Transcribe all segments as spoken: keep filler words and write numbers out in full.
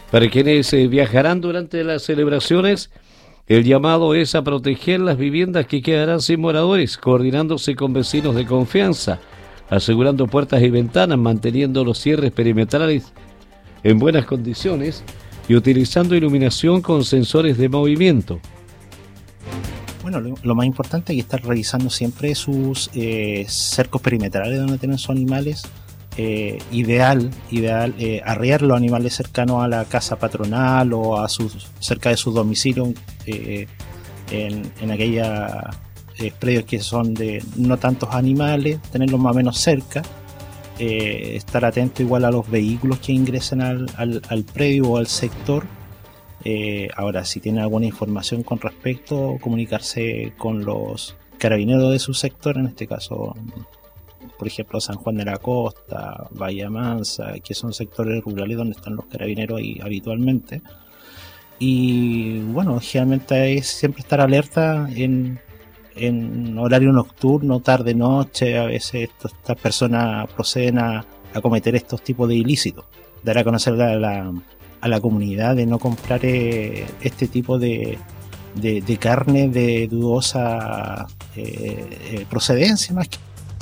Para quienes eh, viajarán durante las celebraciones, el llamado es a proteger las viviendas que quedarán sin moradores, coordinándose con vecinos de confianza, asegurando puertas y ventanas, manteniendo los cierres perimetrales en buenas condiciones y utilizando iluminación con sensores de movimiento. Bueno, lo, lo más importante es que estar revisando siempre sus eh, cercos perimetrales donde tienen sus animales. Eh, ideal, ideal eh, arriar los animales cercanos a la casa patronal o a sus, cerca de su domicilio, eh, en, en aquellos eh, predios que son de no tantos animales, tenerlos más o menos cerca. Eh, estar atento igual a los vehículos que ingresen al, al, al predio o al sector. Eh, ahora, si tiene alguna información con respecto, comunicarse con los carabineros de su sector, en este caso, por ejemplo, San Juan de la Costa, Bahía Mansa, que son sectores rurales donde están los carabineros ahí habitualmente. Y bueno, generalmente es siempre estar alerta en, en horario nocturno, tarde, noche. A veces esto, estas personas proceden a, a cometer estos tipos de ilícitos. Dar a conocer a la, a la comunidad de no comprar eh, este tipo de, de, de carne de dudosa eh, eh, procedencia más que.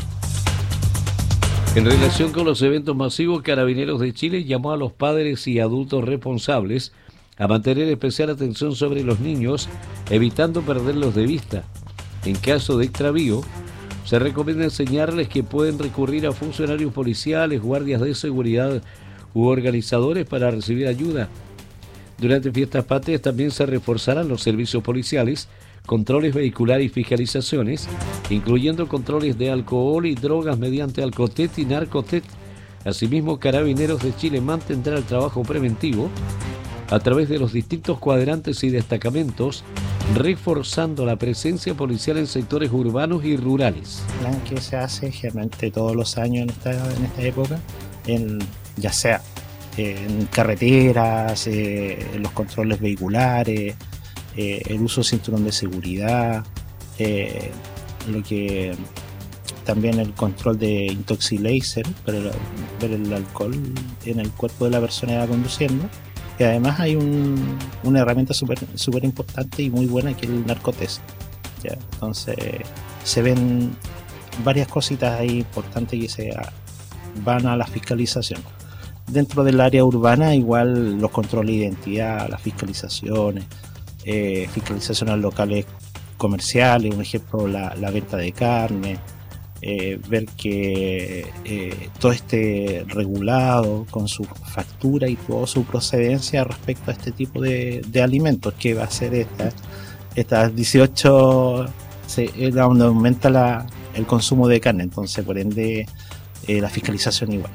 En relación con los eventos masivos, Carabineros de Chile llamó a los padres y adultos responsables a mantener especial atención sobre los niños, evitando perderlos de vista. En caso de extravío, se recomienda enseñarles que pueden recurrir a funcionarios policiales, guardias de seguridad u organizadores para recibir ayuda. Durante fiestas patrias también se reforzarán los servicios policiales, controles vehiculares y fiscalizaciones, incluyendo controles de alcohol y drogas mediante Alcotet y Narcotet. Asimismo, Carabineros de Chile mantendrá el trabajo preventivo a través de los distintos cuadrantes y destacamentos, reforzando la presencia policial en sectores urbanos y rurales. Plan que se hace generalmente todos los años en esta, en esta época, en, ya sea en carreteras, eh, en los controles vehiculares, Eh, el uso de cinturón de seguridad, eh, lo que también el control de intoxilaser para ver el alcohol en el cuerpo de la persona que va conduciendo. Y además hay un, una herramienta súper súper importante y muy buena que es el narcotest. ¿Ya? Entonces se ven varias cositas ahí importantes que se van a la fiscalización. Dentro del área urbana igual los controles de identidad, las fiscalizaciones, Eh, fiscalización a locales comerciales, un ejemplo la, la venta de carne, eh, ver que eh, todo esté regulado con su factura y toda su procedencia respecto a este tipo de, de alimentos, que va a ser esta, estas dieciocho, se, es donde aumenta la, el consumo de carne, entonces por ende eh, la fiscalización igual.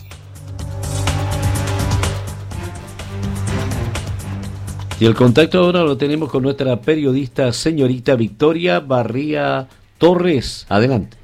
Y el contacto ahora lo tenemos con nuestra periodista señorita Victoria Barría Torres. Adelante.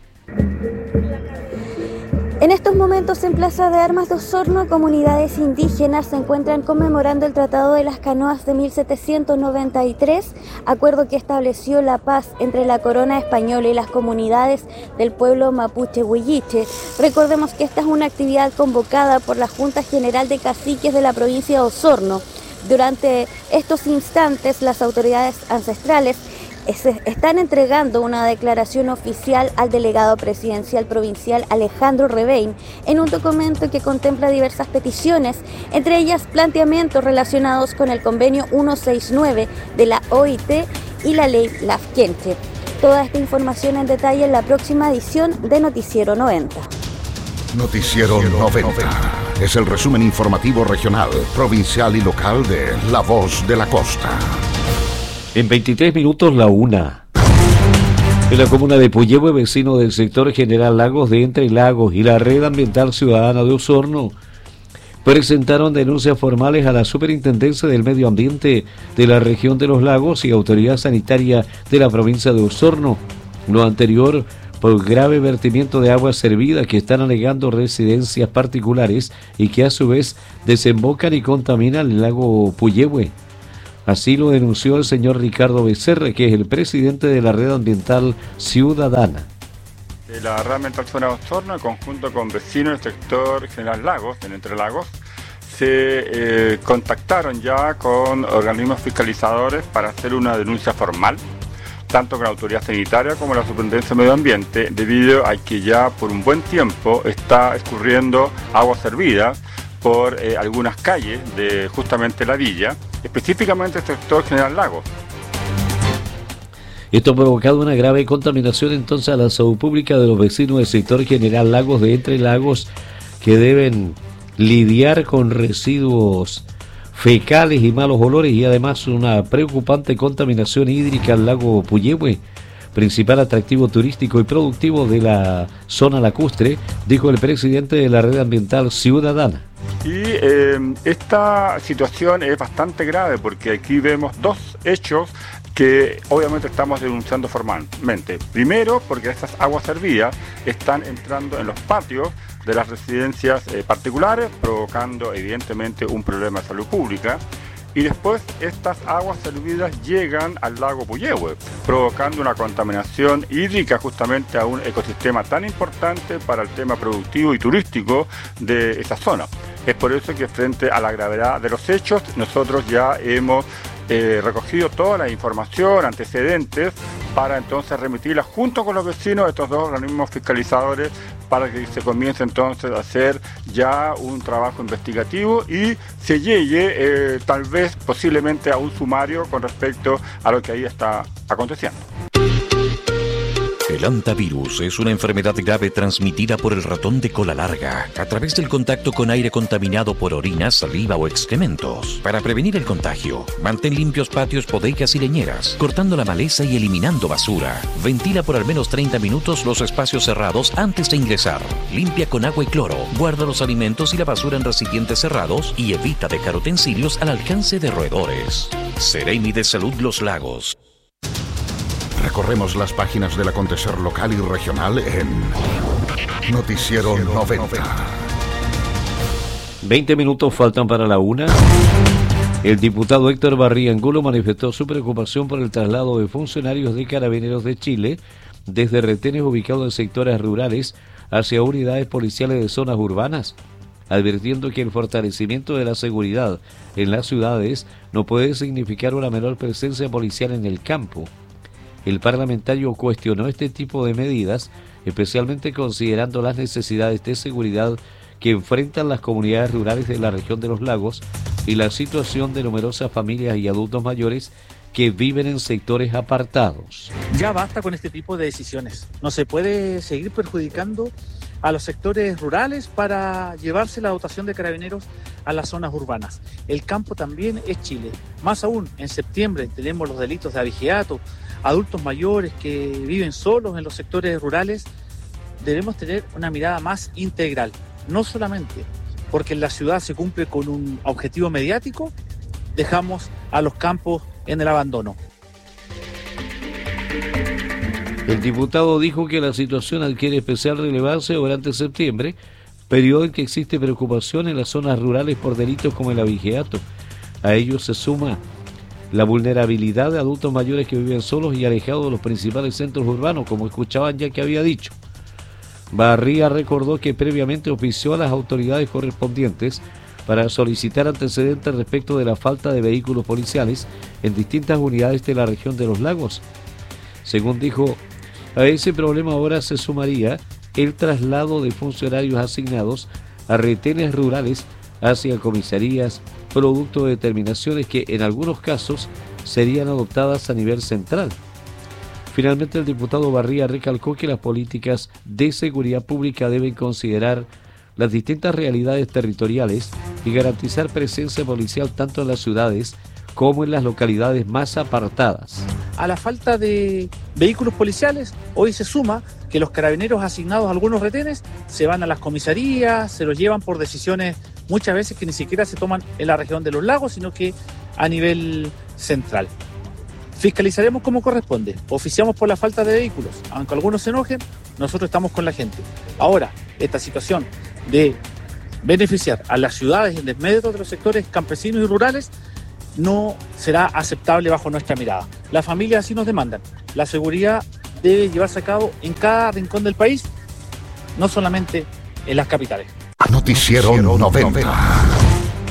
En estos momentos en Plaza de Armas de Osorno, comunidades indígenas se encuentran conmemorando el Tratado de las Canoas de mil setecientos noventa y tres, acuerdo que estableció la paz entre la corona española y las comunidades del pueblo mapuche huilliche. Recordemos que esta es una actividad convocada por la Junta General de Caciques de la provincia de Osorno. Durante estos instantes, las autoridades ancestrales están entregando una declaración oficial al delegado presidencial provincial Alejandro Rebein en un documento que contempla diversas peticiones, entre ellas planteamientos relacionados con el convenio ciento sesenta y nueve de la O I T y la ley Lafkenche. Toda esta información en detalle en la próxima edición de Noticiero noventa. Noticiero noventa es el resumen informativo regional, provincial y local de La Voz de la Costa. En veintitrés minutos la una. En la comuna de Puyehue, vecino del sector General Lagos de Entre Lagos y la Red Ambiental Ciudadana de Osorno presentaron denuncias formales a la Superintendencia del Medio Ambiente de la región de los Lagos y Autoridad Sanitaria de la provincia de Osorno. Lo anterior por grave vertimiento de agua servida que están alegando residencias particulares y que a su vez desembocan y contaminan el lago Puyehue. Así lo denunció el señor Ricardo Becerra, que es el presidente de la Red Ambiental Ciudadana. La Red Ambiental Ciudadana de Osorno, en conjunto con vecinos del sector General Lagos, en Entre Lagos, se eh, contactaron ya con organismos fiscalizadores para hacer una denuncia formal, tanto con la autoridad sanitaria como la Superintendencia de Medio Ambiente, debido a que ya por un buen tiempo está escurriendo aguas servidas por eh, algunas calles de justamente la villa, específicamente el sector General Lagos. Esto ha provocado una grave contaminación entonces a la salud pública de los vecinos del sector General Lagos de Entre Lagos, que deben lidiar con residuos fecales y malos olores, y además una preocupante contaminación hídrica al lago Puyehue, principal atractivo turístico y productivo de la zona lacustre, dijo el presidente de la Red Ambiental Ciudadana. Y eh, esta situación es bastante grave porque aquí vemos dos hechos que obviamente estamos denunciando formalmente. Primero, porque estas aguas servidas están entrando en los patios de las residencias eh, particulares, provocando evidentemente un problema de salud pública. Y después estas aguas servidas llegan al lago Puyehue, provocando una contaminación hídrica justamente a un ecosistema tan importante para el tema productivo y turístico de esa zona. Es por eso que frente a la gravedad de los hechos, nosotros ya hemos eh, recogido toda la información, antecedentes, para entonces remitirla junto con los vecinos de estos dos organismos fiscalizadores para que se comience entonces a hacer ya un trabajo investigativo y se llegue eh, tal vez posiblemente a un sumario con respecto a lo que ahí está aconteciendo. El hantavirus es una enfermedad grave transmitida por el ratón de cola larga a través del contacto con aire contaminado por orina, saliva o excrementos. Para prevenir el contagio, mantén limpios patios, bodegas y leñeras, cortando la maleza y eliminando basura. Ventila por al menos treinta minutos los espacios cerrados antes de ingresar. Limpia con agua y cloro. Guarda los alimentos y la basura en recipientes cerrados y evita dejar utensilios al alcance de roedores. Seremi de Salud Los Lagos. Recorremos las páginas del acontecer local y regional en Noticiero noventa. veinte minutos faltan para la una. El diputado Héctor Barría Angulo manifestó su preocupación por el traslado de funcionarios de Carabineros de Chile desde retenes ubicados en sectores rurales hacia unidades policiales de zonas urbanas, advirtiendo que el fortalecimiento de la seguridad en las ciudades no puede significar una menor presencia policial en el campo. El parlamentario cuestionó este tipo de medidas, especialmente considerando las necesidades de seguridad que enfrentan las comunidades rurales de la región de los lagos y la situación de numerosas familias y adultos mayores que viven en sectores apartados. Ya basta con este tipo de decisiones. No se puede seguir perjudicando a los sectores rurales para llevarse la dotación de carabineros a las zonas urbanas. El campo también es Chile. Más aún, en septiembre tenemos los delitos de abigeato, adultos mayores que viven solos en los sectores rurales. Debemos tener una mirada más integral, no solamente porque en la ciudad se cumple con un objetivo mediático, dejamos a los campos en el abandono. El diputado dijo que la situación adquiere especial relevancia durante septiembre, periodo en que existe preocupación en las zonas rurales por delitos como el abigeato. A ello se suma la vulnerabilidad de adultos mayores que viven solos y alejados de los principales centros urbanos, como escuchaban ya que había dicho. Barría recordó que previamente ofició a las autoridades correspondientes para solicitar antecedentes respecto de la falta de vehículos policiales en distintas unidades de la región de los lagos. Según dijo, a ese problema ahora se sumaría el traslado de funcionarios asignados a retenes rurales hacia comisarías, producto de determinaciones que en algunos casos serían adoptadas a nivel central. Finalmente, el diputado Barría recalcó que las políticas de seguridad pública deben considerar las distintas realidades territoriales y garantizar presencia policial tanto en las ciudades como en las localidades más apartadas. A la falta de vehículos policiales, hoy se suma que los carabineros asignados a algunos retenes se van a las comisarías, se los llevan por decisiones muchas veces que ni siquiera se toman en la región de los lagos, sino que a nivel central. Fiscalizaremos como corresponde, oficiamos por la falta de vehículos, aunque algunos se enojen, nosotros estamos con la gente. Ahora, esta situación de beneficiar a las ciudades en desmedro de los sectores campesinos y rurales no será aceptable bajo nuestra mirada. Las familias así nos demandan. La seguridad debe llevarse a cabo en cada rincón del país, no solamente en las capitales. Noticiero noventa.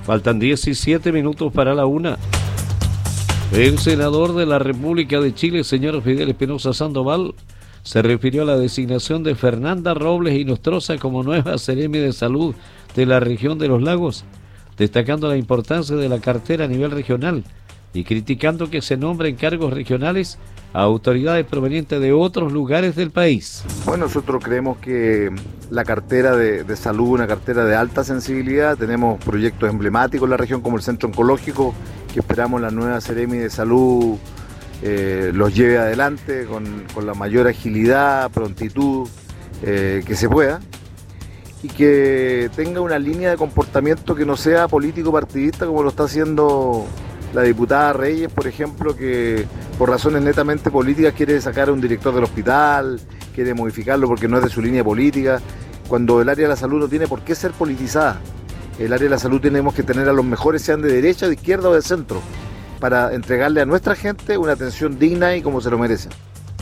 Faltan diecisiete minutos para la una. El senador de la República de Chile, señor Fidel Espinosa Sandoval, se refirió a la designación de Fernanda Robles Inostroza como nueva seremi de salud de la región de los lagos, destacando la importancia de la cartera a nivel regional y criticando que se nombren cargos regionales a autoridades provenientes de otros lugares del país. Bueno, nosotros creemos que la cartera de, de salud, una cartera de alta sensibilidad, tenemos proyectos emblemáticos en la región como el Centro Oncológico, que esperamos la nueva seremi de salud eh, los lleve adelante con, con la mayor agilidad, prontitud eh, que se pueda, y que tenga una línea de comportamiento que no sea político partidista como lo está haciendo la diputada Reyes, por ejemplo, que por razones netamente políticas quiere sacar a un director del hospital, quiere modificarlo porque no es de su línea política, cuando el área de la salud no tiene por qué ser politizada. El área de la salud tenemos que tener a los mejores, sean de derecha, de izquierda o de centro, para entregarle a nuestra gente una atención digna y como se lo merecen.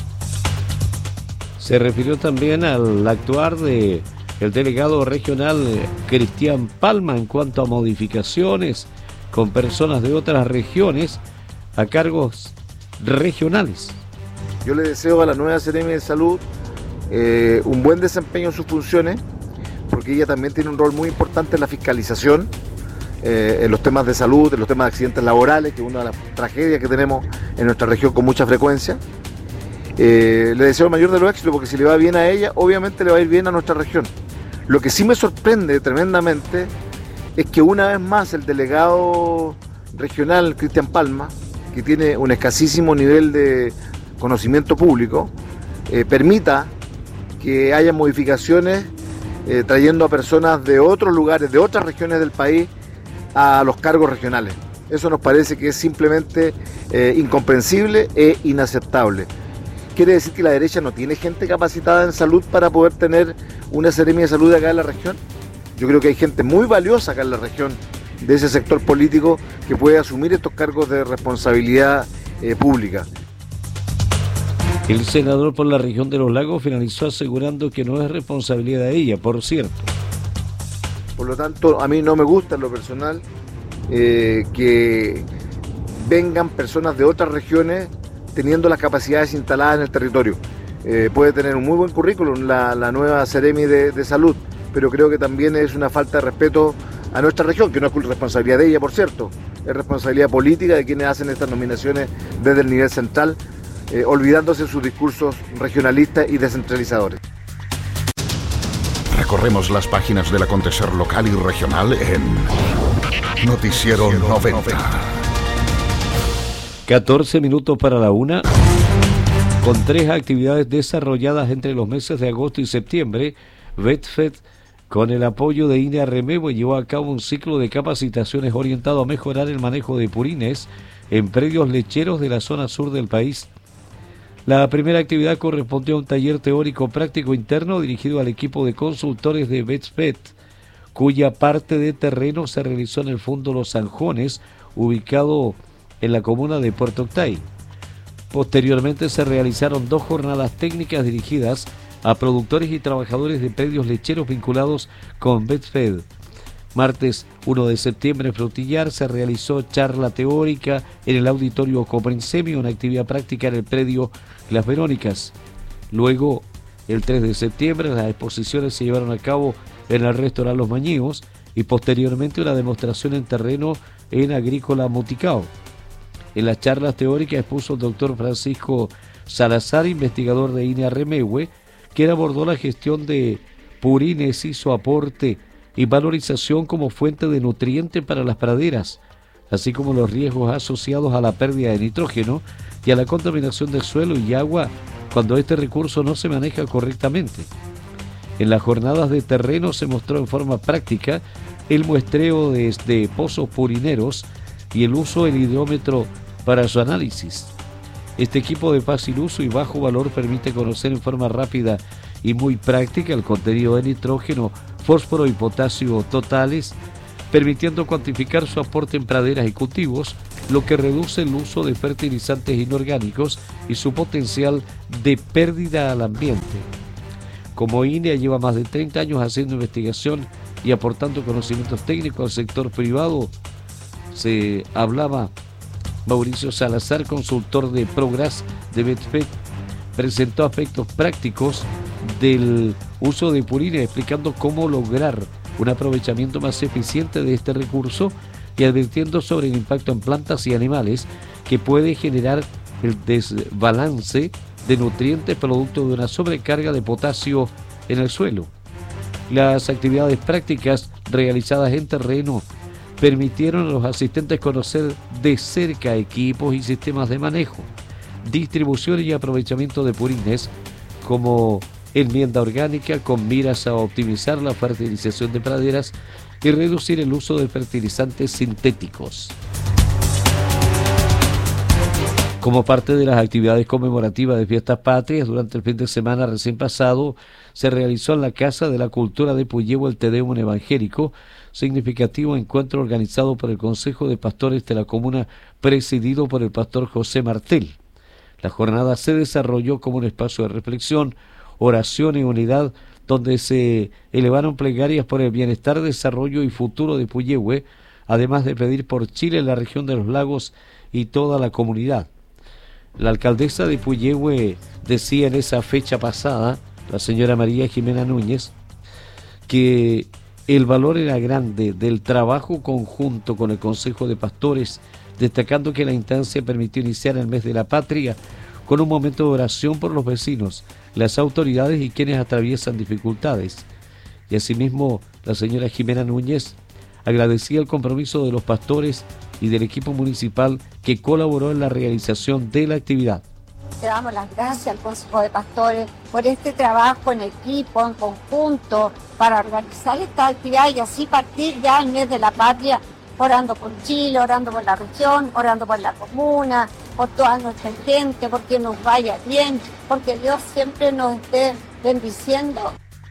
Se refirió también al actuar de el delegado regional Cristian Palma en cuanto a modificaciones con personas de otras regiones a cargos regionales. Yo le deseo a la nueva seremi de salud eh, un buen desempeño en sus funciones, porque ella también tiene un rol muy importante en la fiscalización, eh, en los temas de salud, en los temas de accidentes laborales, que es una de las tragedias que tenemos en nuestra región con mucha frecuencia. Eh, le deseo el mayor de los éxitos, porque si le va bien a ella, obviamente le va a ir bien a nuestra región. Lo que sí me sorprende tremendamente es que una vez más el delegado regional Cristian Palma, que tiene un escasísimo nivel de conocimiento público, eh, permita que haya modificaciones eh, trayendo a personas de otros lugares, de otras regiones del país, a los cargos regionales. Eso nos parece que es simplemente eh, incomprensible e inaceptable. ¿Quiere decir que la derecha no tiene gente capacitada en salud para poder tener una seremi de salud acá en la región? Yo creo que hay gente muy valiosa acá en la región de ese sector político que puede asumir estos cargos de responsabilidad eh, pública. El senador por la región de los lagos finalizó asegurando que no es responsabilidad de ella, por cierto. Por lo tanto, a mí no me gusta en lo personal eh, que vengan personas de otras regiones teniendo las capacidades instaladas en el territorio. Eh, puede tener un muy buen currículum la, la nueva seremi de, de salud, pero creo que también es una falta de respeto a nuestra región, que no es responsabilidad de ella, por cierto, es responsabilidad política de quienes hacen estas nominaciones desde el nivel central, eh, olvidándose sus discursos regionalistas y descentralizadores. Recorremos las páginas del acontecer local y regional en Noticiero noventa. catorce minutos para la una. Con tres actividades desarrolladas entre los meses de agosto y septiembre, Betfed, con el apoyo de INEA Remevo, llevó a cabo un ciclo de capacitaciones orientado a mejorar el manejo de purines en predios lecheros de la zona sur del país. La primera actividad correspondió a un taller teórico práctico interno dirigido al equipo de consultores de Betfed, cuya parte de terreno se realizó en el Fondo Los Zanjones, ubicado en la comuna de Puerto Octay. Posteriormente se realizaron dos jornadas técnicas dirigidas a productores y trabajadores de predios lecheros vinculados con Betfed. Martes primero de septiembre en Frutillar se realizó charla teórica en el auditorio Coprensemi, una actividad práctica en el predio Las Verónicas. Luego, el tres de septiembre, las exposiciones se llevaron a cabo en el restaurante Los Mañíos y posteriormente una demostración en terreno en Agrícola Moticao. En las charlas teóricas expuso el doctor Francisco Salazar, investigador de INEA Remewe, quien abordó la gestión de purines y su aporte y valorización como fuente de nutrientes para las praderas, así como los riesgos asociados a la pérdida de nitrógeno y a la contaminación del suelo y agua cuando este recurso no se maneja correctamente. En las jornadas de terreno se mostró en forma práctica el muestreo desde pozos purineros y el uso del hidrómetro para su análisis. Este equipo de fácil uso y bajo valor permite conocer en forma rápida y muy práctica el contenido de nitrógeno, fósforo y potasio totales, permitiendo cuantificar su aporte en praderas y cultivos, lo que reduce el uso de fertilizantes inorgánicos y su potencial de pérdida al ambiente. Como INEA lleva más de treinta años haciendo investigación y aportando conocimientos técnicos al sector privado. Se hablaba Mauricio Salazar, consultor de Progras de Betfed, presentó aspectos prácticos del uso de purines, explicando cómo lograr un aprovechamiento más eficiente de este recurso y advirtiendo sobre el impacto en plantas y animales que puede generar el desbalance de nutrientes producto de una sobrecarga de potasio en el suelo. Las actividades prácticas realizadas en terreno permitieron a los asistentes conocer de cerca equipos y sistemas de manejo, distribución y aprovechamiento de purines como enmienda orgánica con miras a optimizar la fertilización de praderas y reducir el uso de fertilizantes sintéticos. Como parte de las actividades conmemorativas de Fiestas Patrias, durante el fin de semana recién pasado, se realizó en la Casa de la Cultura de Puyehue el Te Deum evangélico, significativo encuentro organizado por el Consejo de Pastores de la comuna, presidido por el pastor José Martel. La jornada se desarrolló como un espacio de reflexión, oración y unidad, donde se elevaron plegarias por el bienestar, desarrollo y futuro de Puyehue, además de pedir por Chile, la región de los lagos y toda la comunidad. La alcaldesa de Puyehue decía en esa fecha pasada, la señora María Jimena Núñez, que el valor era grande del trabajo conjunto con el Consejo de Pastores, destacando que la instancia permitió iniciar el mes de la patria con un momento de oración por los vecinos, las autoridades y quienes atraviesan dificultades. Y asimismo, la señora Jimena Núñez agradecía el compromiso de los pastores y del equipo municipal que colaboró en la realización de la actividad. Le damos las gracias al Consejo de Pastores por este trabajo en equipo, en conjunto, para organizar esta actividad y así partir ya el mes de la patria, orando por Chile, orando por la región, orando por la comuna, por toda nuestra gente, porque nos vaya bien, porque Dios siempre nos esté bendiciendo.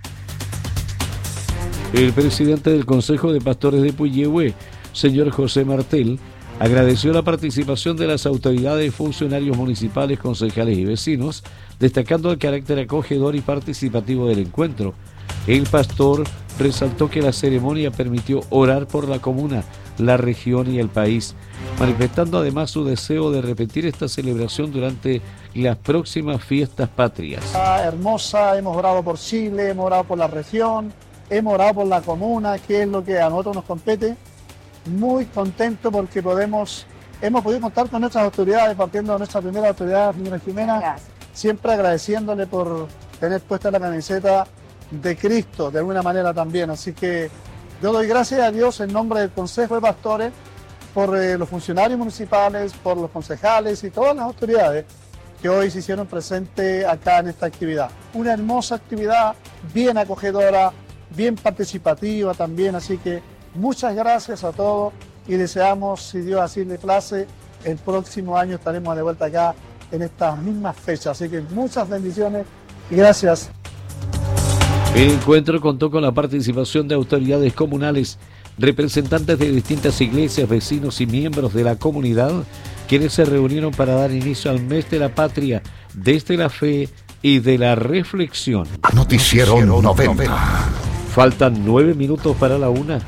El presidente del Consejo de Pastores de Puyehue, señor José Martel, agradeció la participación de las autoridades, funcionarios municipales, concejales y vecinos, destacando el carácter acogedor y participativo del encuentro. El pastor resaltó que la ceremonia permitió orar por la comuna, la región y el país, manifestando además su deseo de repetir esta celebración durante las próximas fiestas patrias. Hermosa, hemos orado por Chile, hemos orado por la región, hemos orado por la comuna, que es lo que a nosotros nos compete. Muy contento porque podemos, hemos podido contar con nuestras autoridades, partiendo de nuestra primera autoridad, señora Jimena, gracias. Siempre agradeciéndole por tener puesta la camiseta de Cristo, de alguna manera también. Así que yo doy gracias a Dios en nombre del Consejo de Pastores, por eh, los funcionarios municipales, por los concejales y todas las autoridades que hoy se hicieron presentes acá en esta actividad. Una hermosa actividad, bien acogedora, bien participativa también, así que muchas gracias a todos y deseamos, si Dios así le place, el próximo año estaremos de vuelta acá en estas mismas fechas. Así que muchas bendiciones y gracias. El encuentro contó con la participación de autoridades comunales, representantes de distintas iglesias, vecinos y miembros de la comunidad, quienes se reunieron para dar inicio al mes de la patria, desde la fe y de la reflexión. Noticiero noventa. Faltan nueve minutos para la una.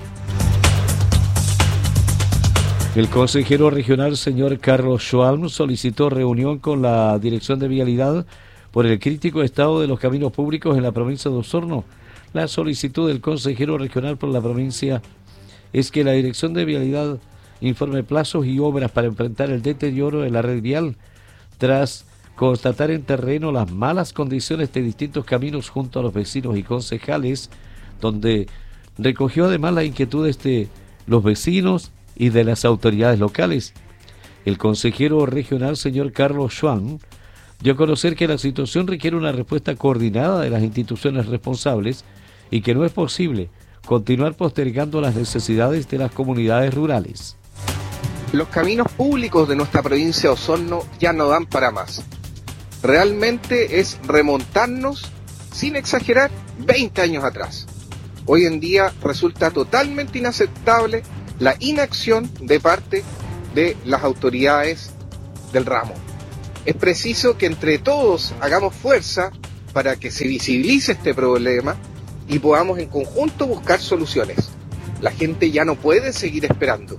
El consejero regional, señor Carlos Schwalm, solicitó reunión con la Dirección de Vialidad por el crítico estado de los caminos públicos en la provincia de Osorno. La solicitud del consejero regional por la provincia es que la Dirección de Vialidad informe plazos y obras para enfrentar el deterioro de la red vial, tras constatar en terreno las malas condiciones de distintos caminos junto a los vecinos y concejales, donde recogió además las inquietudes de los vecinos y de las autoridades locales. El consejero regional, señor Carlos Schwalm, dio a conocer que la situación requiere una respuesta coordinada de las instituciones responsables y que no es posible continuar postergando las necesidades de las comunidades rurales. Los caminos públicos de nuestra provincia de Osorno ya no dan para más. Realmente es remontarnos, sin exagerar, veinte años atrás. Hoy en día resulta totalmente inaceptable la inacción de parte de las autoridades del ramo. Es preciso que entre todos hagamos fuerza para que se visibilice este problema y podamos en conjunto buscar soluciones. La gente ya no puede seguir esperando.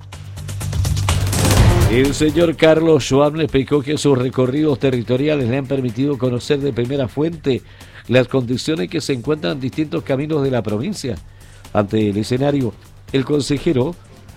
El señor Carlos Schwab le explicó que sus recorridos territoriales le han permitido conocer de primera fuente las condiciones que se encuentran en distintos caminos de la provincia. Ante el escenario, el consejero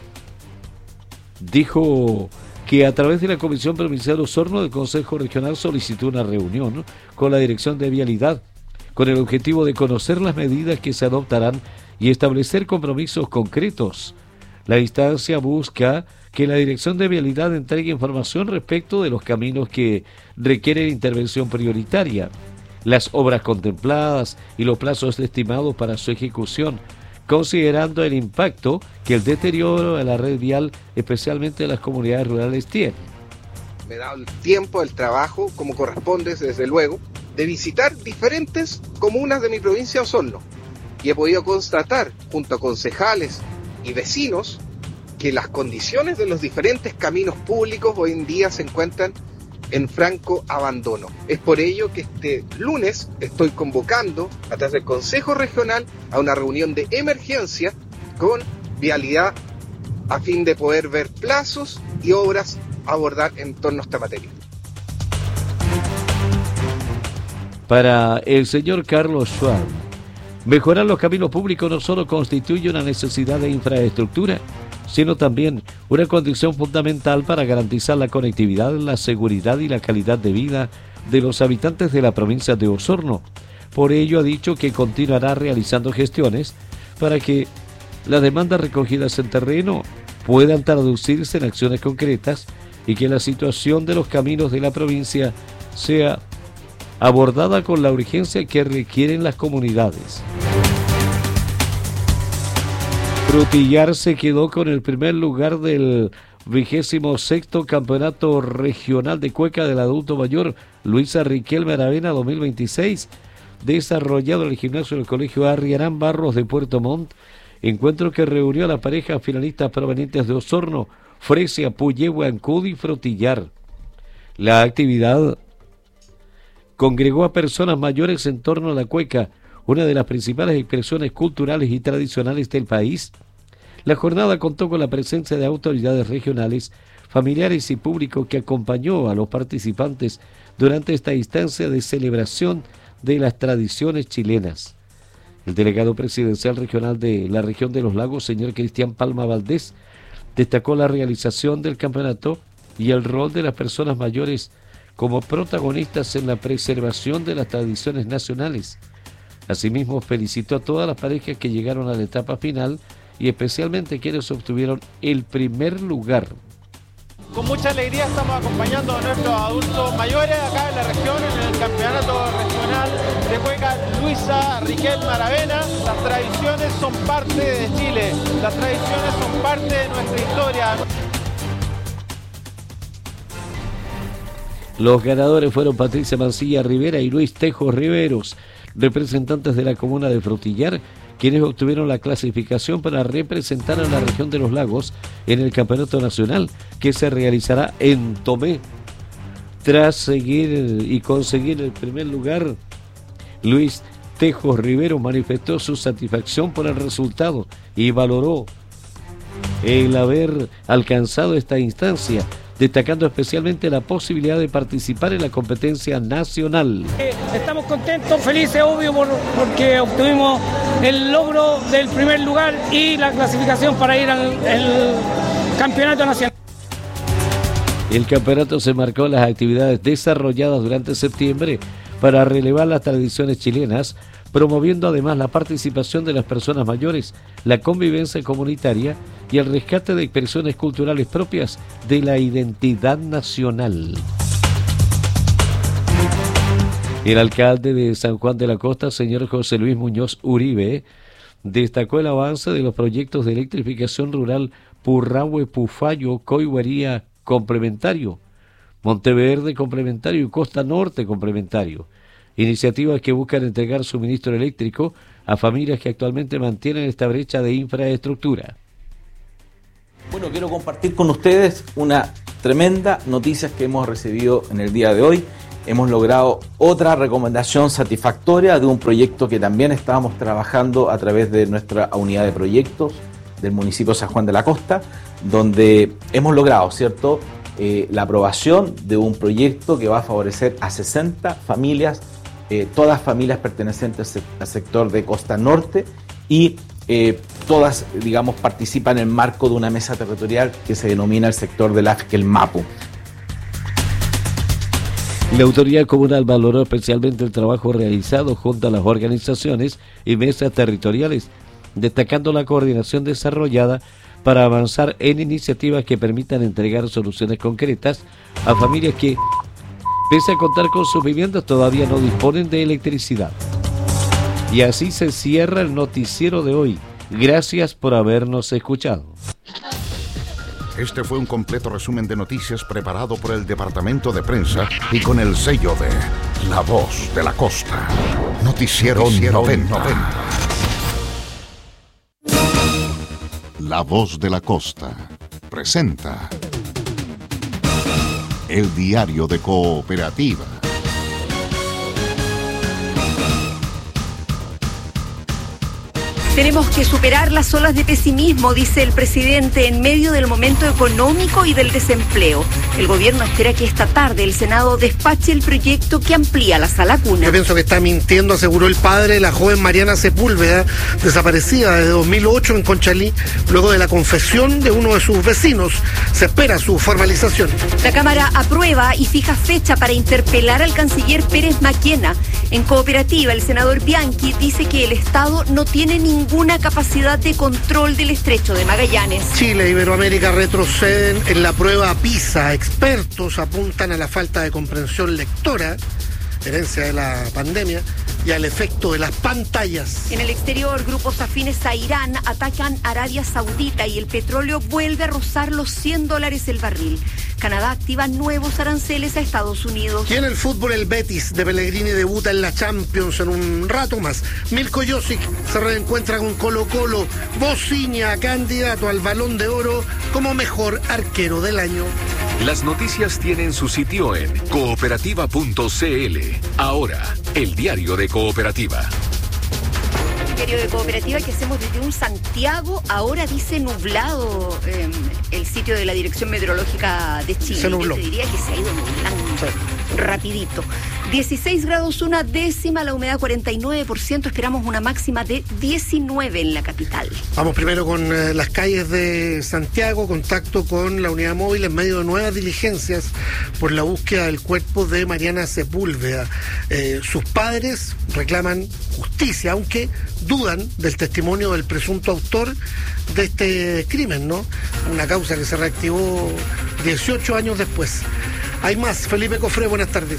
dijo que a través de la Comisión Provincial de Osorno del Consejo Regional solicitó una reunión con la Dirección de Vialidad con el objetivo de conocer las medidas que se adoptarán y establecer compromisos concretos. La instancia busca que la Dirección de Vialidad entregue información respecto de los caminos que requieren intervención prioritaria, las obras contempladas y los plazos estimados para su ejecución, considerando el impacto que el deterioro de la red vial, especialmente de las comunidades rurales, tiene. Me he dado el tiempo, el trabajo, como corresponde, desde luego, de visitar diferentes comunas de mi provincia de Osorno, y he podido constatar, junto a concejales y vecinos, que las condiciones de los diferentes caminos públicos hoy en día se encuentran en franco abandono. Es por ello que este lunes estoy convocando a través del Consejo Regional a una reunión de emergencia con Vialidad a fin de poder ver plazos y obras a abordar en torno a esta materia. Para el señor Carlos Schwab, mejorar los caminos públicos no solo constituye una necesidad de infraestructura, sino también una condición fundamental para garantizar la conectividad, la seguridad y la calidad de vida de los habitantes de la provincia de Osorno. Por ello ha dicho que continuará realizando gestiones para que las demandas recogidas en terreno puedan traducirse en acciones concretas y que la situación de los caminos de la provincia sea abordada con la urgencia que requieren las comunidades. Frutillar se quedó con el primer lugar del vigésimo sexto Campeonato Regional de Cueca del Adulto Mayor Luisa Riquelme Aravena dos mil veintiséis, desarrollado en el gimnasio del Colegio Arriarán Barros de Puerto Montt, encuentro que reunió a las parejas finalistas provenientes de Osorno, Fresia, Puyehue, Ancud y Frutillar. La actividad congregó a personas mayores en torno a la cueca, una de las principales expresiones culturales y tradicionales del país. La jornada contó con la presencia de autoridades regionales, familiares y público que acompañó a los participantes durante esta instancia de celebración de las tradiciones chilenas. El delegado presidencial regional de la región de los lagos, señor Cristian Palma Valdés, destacó la realización del campeonato y el rol de las personas mayores como protagonistas en la preservación de las tradiciones nacionales. Asimismo, felicitó a todas las parejas que llegaron a la etapa final y especialmente quienes obtuvieron el primer lugar. Con mucha alegría estamos acompañando a nuestros adultos mayores acá en la región, en el campeonato regional de cueca Luisa Riquelme Aravena. Las tradiciones son parte de Chile, las tradiciones son parte de nuestra historia. Los ganadores fueron Patricia Mancilla Rivera y Luis Tejo Riveros, representantes de la comuna de Frutillar, quienes obtuvieron la clasificación para representar a la región de los lagos en el campeonato nacional que se realizará en Tomé. Tras seguir y conseguir el primer lugar, Luis Tejo Rivero manifestó su satisfacción por el resultado y valoró el haber alcanzado esta instancia, destacando especialmente la posibilidad de participar en la competencia nacional. Estamos contentos, felices, obvio, por, porque obtuvimos el logro del primer lugar y la clasificación para ir al, al campeonato nacional. El campeonato se marcó las actividades desarrolladas durante septiembre para relevar las tradiciones chilenas, promoviendo además la participación de las personas mayores, la convivencia comunitaria y el rescate de expresiones culturales propias de la identidad nacional. El alcalde de San Juan de la Costa, señor José Luis Muñoz Uribe, destacó el avance de los proyectos de electrificación rural Purrahue, Pufayo, Coihuería complementario, Monteverde complementario y Costa Norte complementario. Iniciativas que buscan entregar suministro eléctrico a familias que actualmente mantienen esta brecha de infraestructura. Bueno, quiero compartir con ustedes una tremenda noticia que hemos recibido en el día de hoy, hemos logrado otra recomendación satisfactoria de un proyecto que también estábamos trabajando a través de nuestra unidad de proyectos del municipio de San Juan de la Costa, donde hemos logrado, ¿cierto?, eh, la aprobación de un proyecto que va a favorecer a sesenta familias, eh, todas familias pertenecientes al sector de Costa Norte, y eh, todas, digamos, participan en el marco de una mesa territorial que se denomina el sector del Afkel Mapu. La autoridad comunal valoró especialmente el trabajo realizado junto a las organizaciones y mesas territoriales, destacando la coordinación desarrollada para avanzar en iniciativas que permitan entregar soluciones concretas a familias que, pese a contar con sus viviendas, todavía no disponen de electricidad. Y así se cierra el noticiero de hoy. Gracias por habernos escuchado. Este fue un completo resumen de noticias preparado por el Departamento de Prensa y con el sello de La Voz de la Costa. Noticiero, Noticiero noventa. noventa. La Voz de la Costa presenta el diario de Cooperativa. Tenemos que superar las olas de pesimismo, dice el presidente, en medio del momento económico y del desempleo. El gobierno espera que esta tarde el Senado despache el proyecto que amplía la sala cuna. Yo pienso que está mintiendo, aseguró el padre de la joven Mariana Sepúlveda, desaparecida desde dos mil ocho en Conchalí, luego de la confesión de uno de sus vecinos. Se espera su formalización. La Cámara aprueba y fija fecha para interpelar al canciller Pérez Maquena. En Cooperativa, el senador Bianchi dice que el Estado no tiene ningún ninguna capacidad de control del estrecho de Magallanes. Chile e Iberoamérica retroceden en la prueba PISA. Expertos apuntan a la falta de comprensión lectora, herencia de la pandemia, y al efecto de las pantallas. En el exterior, grupos afines a Irán atacan Arabia Saudita y el petróleo vuelve a rozar los cien dólares el barril. Canadá activa nuevos aranceles a Estados Unidos. Y en el fútbol, el Betis de Pellegrini debuta en la Champions en un rato más. Milko Josic se reencuentra con Colo Colo. Bociña, candidato al Balón de Oro como mejor arquero del año. Las noticias tienen su sitio en cooperativa punto c l. Ahora, el diario de Cooperativa. El diario de Cooperativa que hacemos desde un Santiago, ahora dice nublado eh, el sitio de la Dirección Meteorológica de Chile. Se nubló. Yo te diría que se ha ido nublando sí. rapidito. dieciséis grados una décima, la humedad cuarenta y nueve por ciento, esperamos una máxima de diecinueve en la capital. Vamos primero con eh, las calles de Santiago, contacto con la unidad móvil en medio de nuevas diligencias por la búsqueda del cuerpo de Mariana Sepúlveda. Eh, sus padres reclaman justicia, aunque dudan del testimonio del presunto autor de este crimen, ¿no? Una causa que se reactivó dieciocho años después. Hay más. Felipe Cofré, buenas tardes.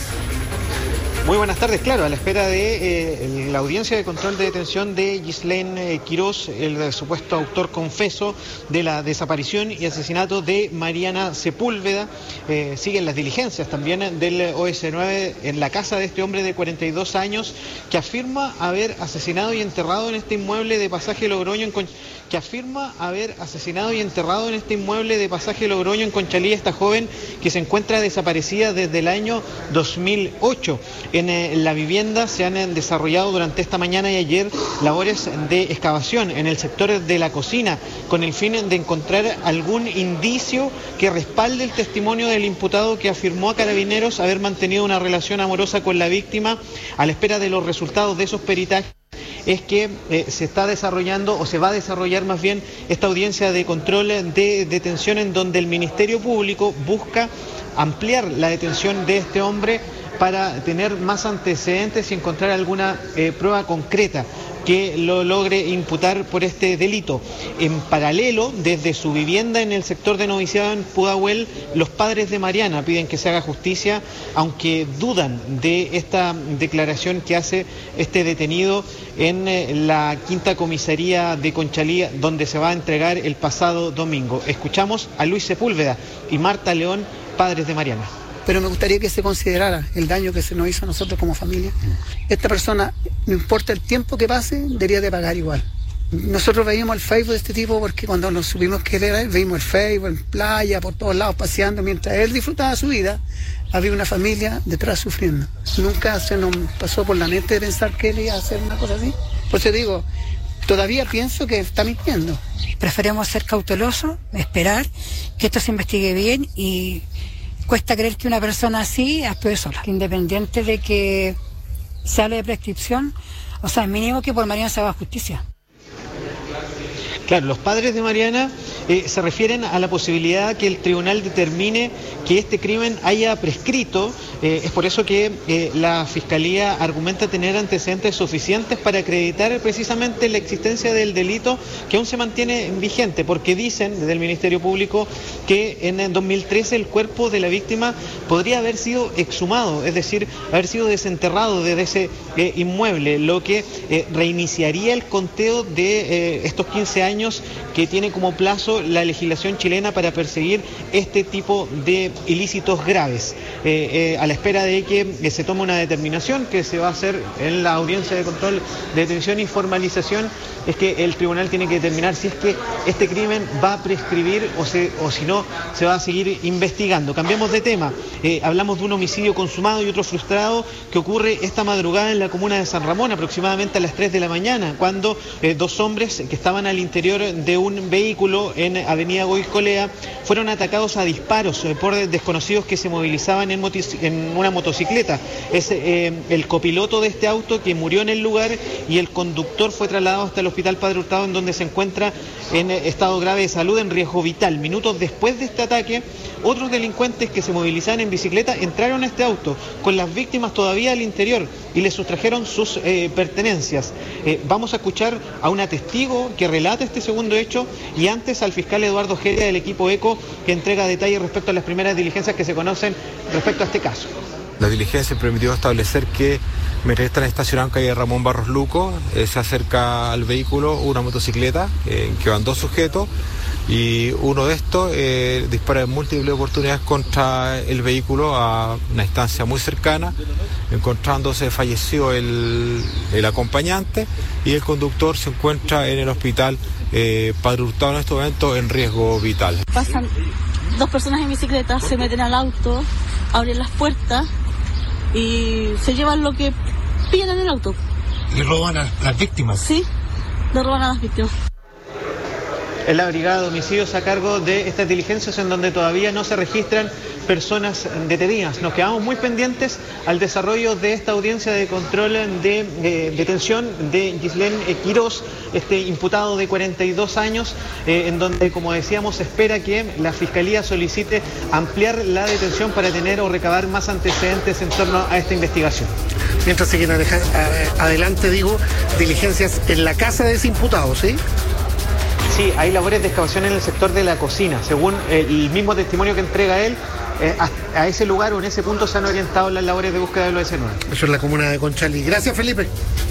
Muy buenas tardes, claro, a la espera de eh, la audiencia de control de detención de Ghislaine eh, Quirós, el eh, supuesto autor confeso de la desaparición y asesinato de Mariana Sepúlveda. Eh, siguen las diligencias también del O S nueve en la casa de este hombre de cuarenta y dos años que afirma haber asesinado y enterrado en este inmueble de Pasaje Logroño en Con... que afirma haber asesinado y enterrado en este inmueble de Pasaje Logroño en Conchalí esta joven que se encuentra desaparecida desde el año dos mil ocho. En eh, la vivienda se han eh, desarrollado durante esta mañana y ayer labores de excavación en el sector de la cocina con el fin de encontrar algún indicio que respalde el testimonio del imputado que afirmó a Carabineros haber mantenido una relación amorosa con la víctima. A la espera de los resultados de esos peritajes es que eh, se está desarrollando o se va a desarrollar más bien esta audiencia de control de detención en donde el Ministerio Público busca ampliar la detención de este hombre para tener más antecedentes y encontrar alguna eh, prueba concreta que lo logre imputar por este delito. En paralelo, desde su vivienda en el sector de Noviciado en Pudahuel, los padres de Mariana piden que se haga justicia, aunque dudan de esta declaración que hace este detenido en eh, la quinta comisaría de Conchalí, donde se va a entregar el pasado domingo. Escuchamos a Luis Sepúlveda y Marta León, padres de Mariana. Pero me gustaría que se considerara el daño que se nos hizo a nosotros como familia. Esta persona, no importa el tiempo que pase, debería de pagar igual. Nosotros veíamos el Facebook de este tipo porque cuando nos supimos que era él, veíamos el Facebook en playa, por todos lados, paseando, mientras él disfrutaba su vida. había una familia detrás sufriendo. Nunca se nos pasó por la mente pensar que él iba a hacer una cosa así. Por eso digo, todavía pienso que está mintiendo. Preferimos ser cautelosos, esperar que esto se investigue bien, y cuesta creer que una persona así actúe sola. Independiente de que se hable de prescripción, o sea, mínimo que por Mariana se haga justicia. Claro, los padres de Mariana eh, se refieren a la posibilidad que el tribunal determine que este crimen haya prescrito. Eh, es por eso que eh, la Fiscalía argumenta tener antecedentes suficientes para acreditar precisamente la existencia del delito, que aún se mantiene vigente, porque dicen desde el Ministerio Público que en el dos mil trece el cuerpo de la víctima podría haber sido exhumado, es decir, haber sido desenterrado desde ese eh, inmueble, lo que eh, reiniciaría el conteo de eh, estos quince años que tiene como plazo la legislación chilena para perseguir este tipo de ilícitos graves. Eh, eh, a la espera de que eh, se tome una determinación que se va a hacer en la audiencia de control de detención y formalización, es que el tribunal tiene que determinar si es que este crimen va a prescribir o, se, o si no, se va a seguir investigando. Cambiamos de tema. Eh, hablamos de un homicidio consumado y otro frustrado que ocurre esta madrugada en la comuna de San Ramón, aproximadamente a las tres de la mañana, cuando eh, dos hombres que estaban al interior de un vehículo en Avenida Goicolea fueron atacados a disparos eh, por desconocidos que se movilizaban en, en una motocicleta. Es eh, el copiloto de este auto que murió en el lugar, y el conductor fue trasladado hasta el Hospital Padre Hurtado, en donde se encuentra en estado grave de salud, en riesgo vital. Minutos después de este ataque, otros delincuentes que se movilizaban en bicicleta entraron a este auto con las víctimas todavía al interior y les sustrajeron sus eh, pertenencias. Eh, vamos a escuchar a una testigo que relata este segundo hecho, y antes al fiscal Eduardo Geria del equipo ECO, que entrega detalles respecto a las primeras diligencias que se conocen respecto a este caso. La diligencia permitió establecer que mientras están estacionados en calle Ramón Barros Luco, eh, se acerca al vehículo una motocicleta eh, en que van dos sujetos, y uno de estos eh, dispara en múltiples oportunidades contra el vehículo a una distancia muy cercana, encontrándose fallecido el, el acompañante, y el conductor se encuentra en el hospital eh, Padre Hurtado en este momento en riesgo vital. Pasan dos personas en bicicleta, se meten al auto, abren las puertas y se llevan lo que pillan en el auto. ¿Y roban a las víctimas? Sí, le roban a las víctimas. Es la Brigada de Homicidios a cargo de estas diligencias, en donde todavía no se registran personas detenidas. Nos quedamos muy pendientes al desarrollo de esta audiencia de control de eh, detención de Ghislaine Quirós, este imputado de cuarenta y dos años, eh, en donde, como decíamos, se espera que la Fiscalía solicite ampliar la detención para tener o recabar más antecedentes en torno a esta investigación. Mientras siguen adelante, digo, diligencias en la casa de ese imputado, ¿sí? Sí, hay labores de excavación en el sector de la cocina. Según el mismo testimonio que entrega él, eh, a, a ese lugar o en ese punto se han orientado las labores de búsqueda del O S nueve. Eso es la comuna de Conchalí. Gracias, Felipe.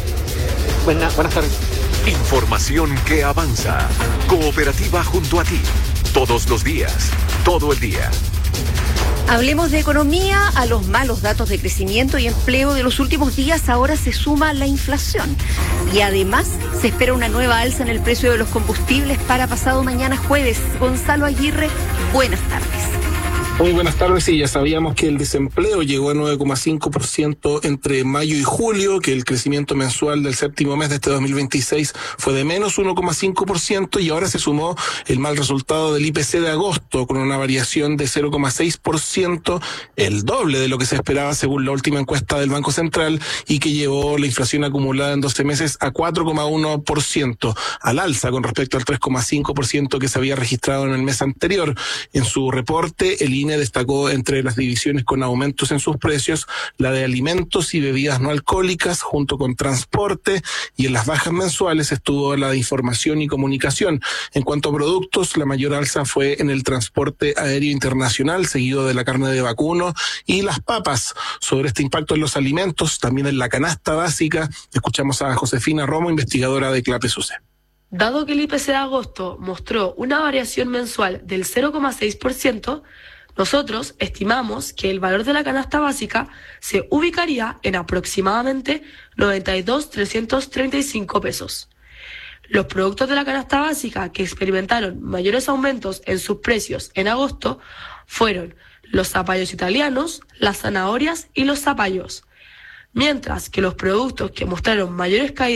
Buena, buenas tardes. Información que avanza. Cooperativa junto a ti. Todos los días. Todo el día. Hablemos de economía. A los malos datos de crecimiento y empleo de los últimos días ahora se suma la inflación. Y además se espera una nueva alza en el precio de los combustibles para pasado mañana jueves. Gonzalo Aguirre, buenas tardes. Muy buenas tardes. Sí, ya sabíamos que el desempleo llegó a nueve coma cinco por ciento entre mayo y julio, que el crecimiento mensual del séptimo mes de este dos mil veintiséis fue de menos uno coma cinco por ciento, y ahora se sumó el mal resultado del I P C de agosto con una variación de cero coma seis por ciento, el doble de lo que se esperaba según la última encuesta del Banco Central, y que llevó la inflación acumulada en doce meses a cuatro coma uno por ciento, al alza con respecto al tres coma cinco por ciento que se había registrado en el mes anterior. En su reporte, el I N E destacó entre las divisiones con aumentos en sus precios la de alimentos y bebidas no alcohólicas junto con transporte, y en las bajas mensuales estuvo la de información y comunicación. En cuanto a productos, la mayor alza fue en el transporte aéreo internacional, seguido de la carne de vacuno y las papas. Sobre este impacto en los alimentos, también en la canasta básica, escuchamos a Josefina Romo, investigadora de CLAPES-U C. Dado que el I P C de agosto mostró una variación mensual del cero coma seis por ciento, nosotros estimamos que el valor de la canasta básica se ubicaría en aproximadamente noventa y dos mil trescientos treinta y cinco pesos. Los productos de la canasta básica que experimentaron mayores aumentos en sus precios en agosto fueron los zapallos italianos, las zanahorias y los zapallos. Mientras que los productos que mostraron mayores caídas